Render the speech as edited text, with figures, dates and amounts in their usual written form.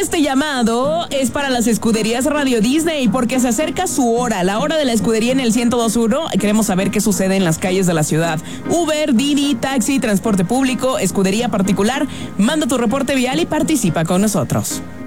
este llamado es para las escuderías Radio Disney porque se acerca su hora, la hora de la escudería en el 102.1. Queremos saber qué sucede en las calles de la ciudad. Uber, Didi, taxi, transporte público, escudería particular. Manda tu reporte vial y participa con nosotros.